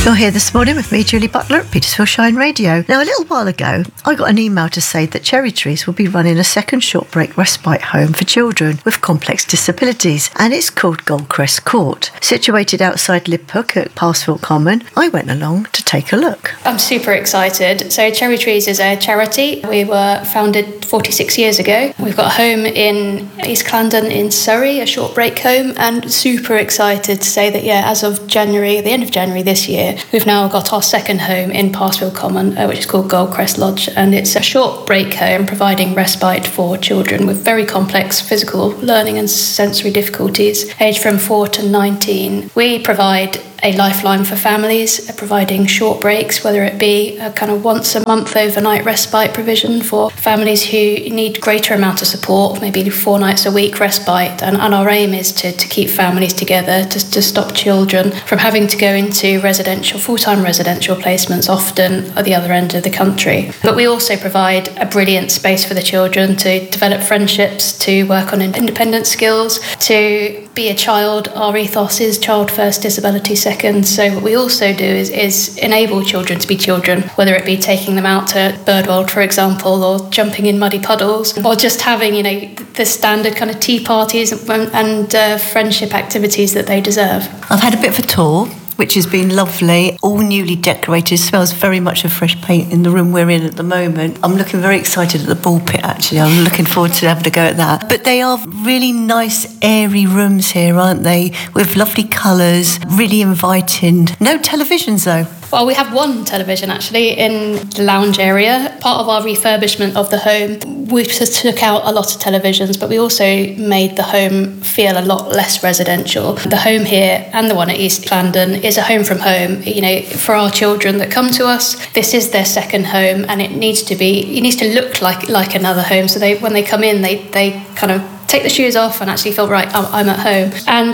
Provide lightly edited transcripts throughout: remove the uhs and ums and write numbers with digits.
You're here this morning with me, Julie Butler, at Petersfield Shine Radio. Now, a little while ago, I got an email to say that Cherry Trees will be running a second short break respite home for children with complex disabilities, and it's called Goldcrest Court. Situated outside Lidpook at Parsfield Common, I went along to take a look. I'm super excited. So Cherry Trees is a charity. We were founded 46 years ago. We've got a home in East Clandon in Surrey, a short break home, and super excited to say that, as of January, the end of January this year, we've now got our second home in Parsfield Common, which is called Goldcrest Lodge, and it's a short break home providing respite for children with very complex physical learning and sensory difficulties, aged from 4 to 19. We provide a lifeline for families, providing short breaks, whether it be a kind of once a month overnight respite provision for families who need greater amount of support, maybe 4 nights a week respite. And our aim is to keep families together, to stop children from having to go into full-time residential placements, often at the other end of the country. But we also provide a brilliant space for the children to develop friendships, to work on independent skills, to be a child. Our ethos is child first, disability second. So what we also do is enable children to be children, whether it be taking them out to Birdworld, for example, or jumping in muddy puddles, or just having, the standard kind of tea parties and friendship activities that they deserve. I've had a bit of a tour, which has been lovely, all newly decorated. Smells very much of fresh paint in the room we're in at the moment. I'm looking very excited at the ball pit, actually. I'm looking forward to having a go at that. But they are really nice, airy rooms here, aren't they? With lovely colours, really inviting. No televisions, though. Well, we have one television, actually, in the lounge area. Part of our refurbishment of the home, we just took out a lot of televisions, but we also made the home feel a lot less residential. The home here and the one at East Clandon is a home from home. For our children that come to us, this is their second home, and it needs to look like another home. So when they come in, they kind of take the shoes off and actually feel, right, I'm at home. And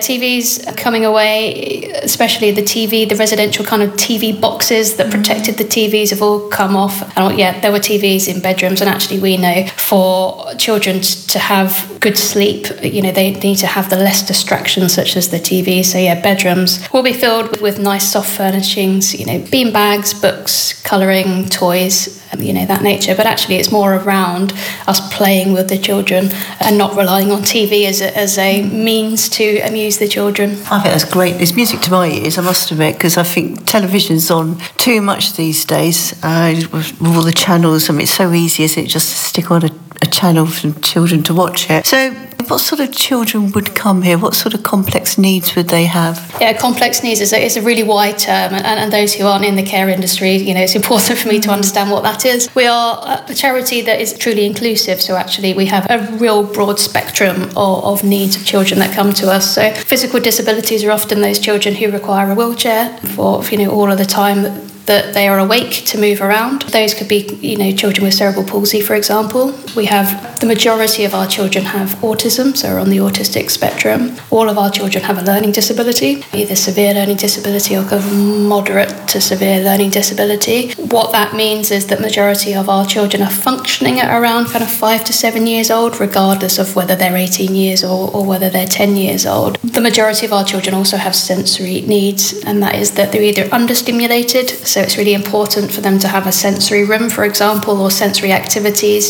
TVs are coming away, especially the residential kind of TV boxes that protected the TVs have all come off. And there were TVs in bedrooms, and actually we know for children to have good sleep, they need to have the less distractions such as the TV. So bedrooms will be filled with nice soft furnishings, bean bags, books, colouring, toys, that nature. But actually it's more around us playing with the children and not relying on TV as a means to amuse the children. I think that's great. It's music to my ears, I must admit, because I think television's on too much these days with all the channels. It's so easy, isn't it, just to stick on a channel for children to watch it. So what sort of children would come here? What sort of complex needs would they have? Complex needs is a really wide term, and those who aren't in the care industry, it's important for me to understand what that is. We are a charity that is truly inclusive, so actually we have a real broad spectrum of needs of children that come to us. So physical disabilities are often those children who require a wheelchair for all of the time that they are awake to move around. Those could be, children with cerebral palsy, for example. We have the majority of our children have autism, so are on the autistic spectrum. All of our children have a learning disability, either severe learning disability or kind of moderate to severe learning disability. What that means is that majority of our children are functioning at around kind of 5 to 7 years old, regardless of whether they're 18 years or whether they're 10 years old. The majority of our children also have sensory needs, and that is that they're either understimulated, so it's really important for them to have a sensory room, for example, or sensory activities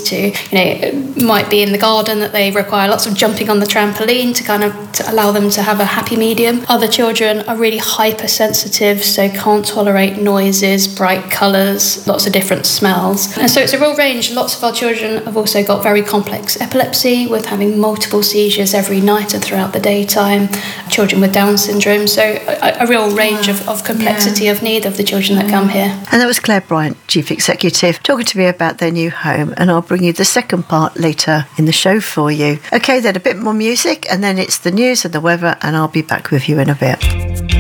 it might be in the garden that they require lots of jumping on the trampoline to allow them to have a happy medium. Other children are really hypersensitive, so can't tolerate noises, bright colours, lots of different smells. And so it's a real range. Lots of our children have also got very complex epilepsy, with having multiple seizures every night and throughout the daytime. Children with Down syndrome, so a real range of complexity of need of the children that come here. And that was Claire Bryant, Chief Executive, talking to me about their new home, and I'll bring you the second part later in the show for you. Okay, then a bit more music, and then it's the news and the weather, and I'll be back with you in a bit.